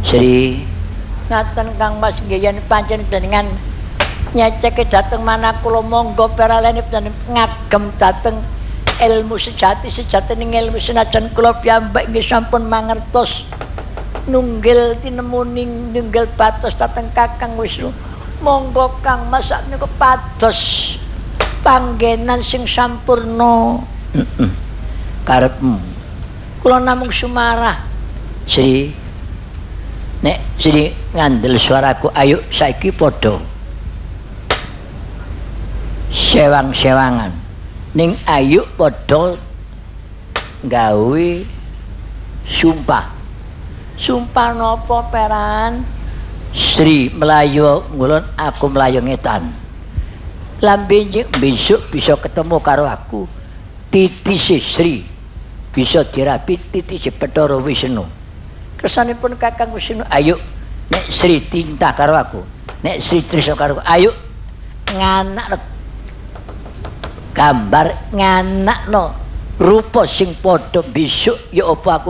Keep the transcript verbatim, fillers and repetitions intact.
Sri ngaten Kang Mas nggih yen pancen jenengan nyeceke dhateng manah kula monggo peralene panjenengan ngagem dhateng ilmu sejati sejatining ilmu senajan kula piyambak nggih sampun mangertos nunggil tinemuning nunggil batos dhateng Kakang Wisnu. Monggo Kang Mas sakmenika pados panggenan sing sampurna. Heeh. Karepmu. Kula namung sumarah. Sri nek Sri ngandel suaraku ayo saiki padha sewang-sewangan ning ayo padha gawe sumpah. Sumpah napa peran? Sri melayu ngulon aku melayu ngetan. Lambe besok bisa ketemu karo aku. Titise Sri bisa dirapi titise Bathara Wisnu. Kesanipun Kakang Wisnu ayo nek Sri tinta karo aku. Nek Sri tresna karo aku, ayo nganak gambar nganakno rupa sing padha besok ya apa aku